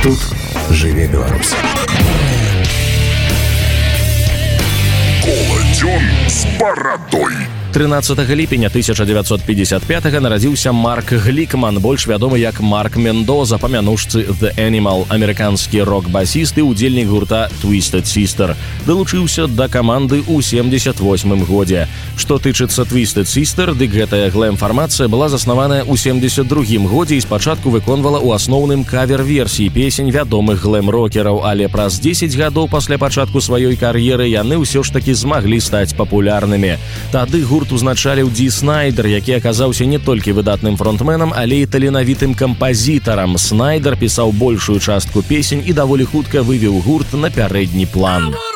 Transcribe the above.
Тут жыве Беларусь. Коладзён з барадой. 13 ліпеня 1955 нарадзіўся Марк Глікман, больш вядомы як Марк Мендоза па мянушцы The Animal, амерыканскі рок-басіст і ўдзельнік гурта Twisted Sister. Далучыўся да каманды ў 78 годзе. Што тычыцца Twisted Sister, дык гэтая глэм-фармацыя была заснаваная ў 72 годзе і спачатку выконвала ў асноўным кавер-версіі песень вядомых глэм-рокераў, але праз 10 гадоў пасля пачатку сваёй кар'еры яны ўсё ж такі змаглі стаць папулярнымі. Тады гурт узначаліў Ді Снайдер, які аказаўся не толькі выдатным фронтменам, але і таленавітым кампазітарам. Снайдер пісаў большую частку песень і даволі хутка вывеў гурт на пярэдні план.